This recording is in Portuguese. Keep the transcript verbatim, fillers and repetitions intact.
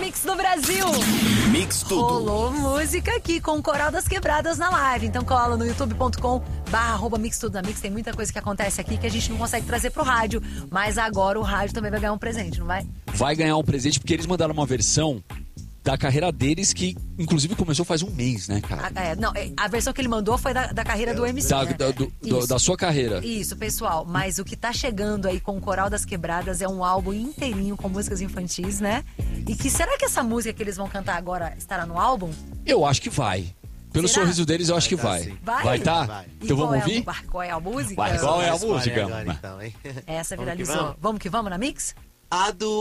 Mix do Brasil. Mix Tudo. Rolou música aqui com o Coral das Quebradas na live. Então cola no youtube ponto com barra arroba Mix Tudo na Mix. Tem muita coisa que acontece aqui que a gente não consegue trazer pro rádio. Mas agora o rádio também vai ganhar um presente, não vai? Vai ganhar um presente porque eles mandaram uma versão da carreira deles que, inclusive, começou faz um mês, né, cara? A, é, não, a versão que ele mandou foi da, da carreira do M C, Da, né? da, do- do- da sua carreira. Isso, pessoal. Mas o que tá chegando aí com o Coral das Quebradas é um álbum inteirinho com músicas infantis, né? E que será que essa música que eles vão cantar agora estará no álbum? Eu acho que vai. Pelo Será? sorriso deles, eu acho que Vai vai. tá, sim. Vai? Vai tá? Vai. E Então qual vamos é a- ouvir? qual é a música? Vai, qual é a Escolhe música? agora, então, hein? Essa Vamos que viralizou. vamos? Vamos que vamos na Mix? A do